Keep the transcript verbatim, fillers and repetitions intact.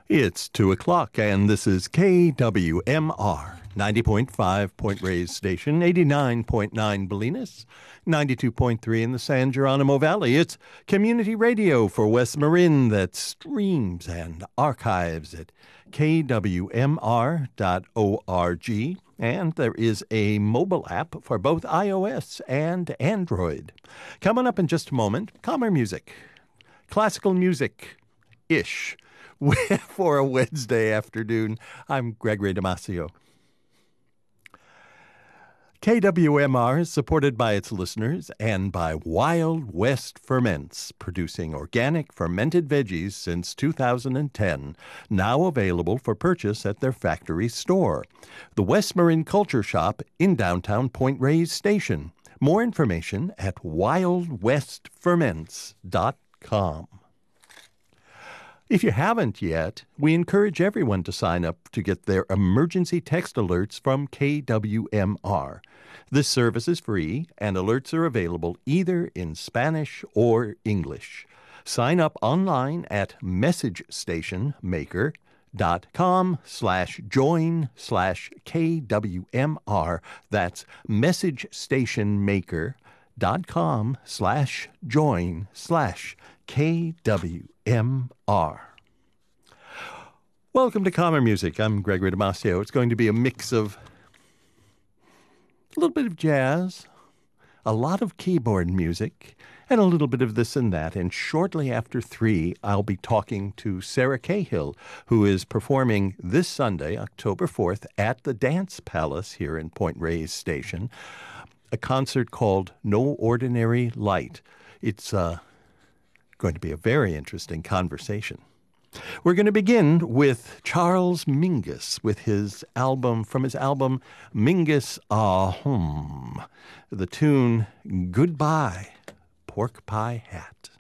It's two o'clock, and this is K W M R, ninety point five Point Reyes Station, eighty-nine point nine Bolinas, ninety-two point three in the San Geronimo Valley. It's community radio for West Marin that streams and archives at K W M R dot org, and there is a mobile app for both iOS and Android. Coming up in just a moment, calmer music, classical music-ish. For a Wednesday afternoon, I'm Gregory Damasio. K W M R is supported by its listeners and by Wild West Ferments, producing organic fermented veggies since two thousand ten, now available for purchase at their factory store. The West Marin Culture Shop in downtown Point Reyes Station. More information at wild west ferments dot com. If you haven't yet, we encourage everyone to sign up to get their emergency text alerts from K W M R. This service is free, and alerts are available either in Spanish or English. Sign up online at messagestationmaker.com slash join slash KWMR. That's messagestationmaker.com slash join slash KWMR. Welcome to Calmer Music. I'm Gregory Damasio. It's going to be a mix of a little bit of jazz, a lot of keyboard music, and a little bit of this and that. And shortly after three, I'll be talking to Sarah Cahill, who is performing this Sunday, October fourth, at the Dance Palace here in Point Reyes Station, a concert called No Ordinary Light. It's uh, going to be a very interesting conversation. We're going to begin with Charles Mingus with his album, from his album Mingus Ah Hum, the tune Goodbye, Pork Pie Hat.